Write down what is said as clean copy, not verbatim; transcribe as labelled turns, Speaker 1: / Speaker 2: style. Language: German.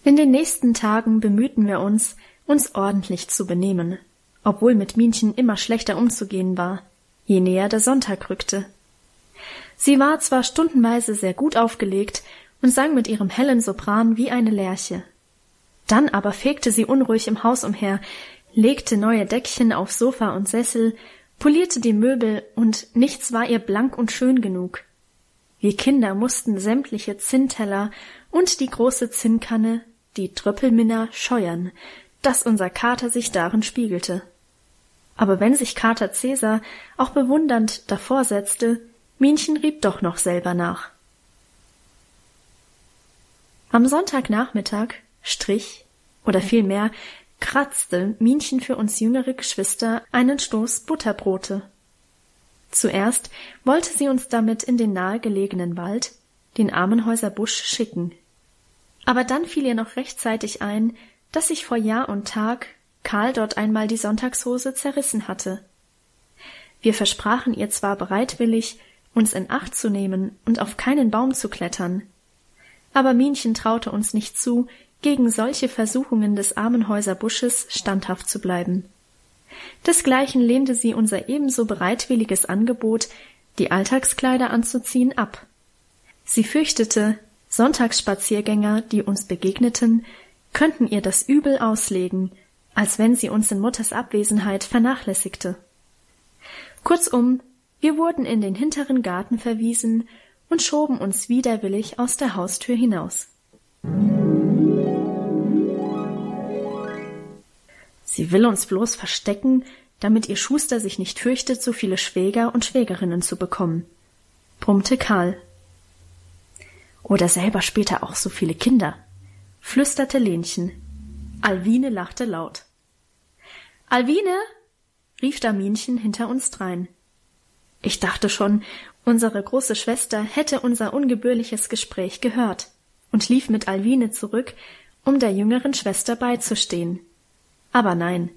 Speaker 1: In den nächsten Tagen bemühten wir uns ordentlich zu benehmen, obwohl mit Minchen immer schlechter umzugehen war, je näher der Sonntag rückte. Sie war zwar stundenweise sehr gut aufgelegt und sang mit ihrem hellen Sopran wie eine Lerche. Dann aber fegte sie unruhig im Haus umher, legte neue Deckchen auf Sofa und Sessel, polierte die Möbel, und nichts war ihr blank und schön genug. Wir Kinder mussten sämtliche Zinnteller und die große Zinnkanne, die Tröppelminna, scheuern, dass unser Kater sich darin spiegelte. Aber wenn sich Kater Cäsar auch bewundernd davor setzte, Minchen rieb doch noch selber nach. Am Sonntagnachmittag strich, oder vielmehr kratzte Minchen für uns jüngere Geschwister einen Stoß Butterbrote. Zuerst wollte sie uns damit in den nahegelegenen Wald, den Armenhäuser Busch, schicken. Aber dann fiel ihr noch rechtzeitig ein, dass sich vor Jahr und Tag Karl dort einmal die Sonntagshose zerrissen hatte. Wir versprachen ihr zwar bereitwillig, uns in Acht zu nehmen und auf keinen Baum zu klettern, aber Minchen traute uns nicht zu, gegen solche Versuchungen des Armenhäuser Busches standhaft zu bleiben. Desgleichen lehnte sie unser ebenso bereitwilliges Angebot, die Alltagskleider anzuziehen, ab. Sie fürchtete, Sonntagsspaziergänger, die uns begegneten, könnten ihr das übel auslegen, als wenn sie uns in Mutters Abwesenheit vernachlässigte. Kurzum, wir wurden in den hinteren Garten verwiesen und schoben uns widerwillig aus der Haustür hinaus. Sie will uns bloß verstecken, damit ihr Schuster sich nicht fürchtet, so viele Schwäger und Schwägerinnen zu bekommen, brummte Karl. Oder selber später auch so viele Kinder, flüsterte Lenchen. Alwine lachte laut. »Alwine«, rief da Minchen hinter uns drein. Ich dachte schon, unsere große Schwester hätte unser ungebührliches Gespräch gehört und lief mit Alwine zurück, um der jüngeren Schwester beizustehen. Aber nein,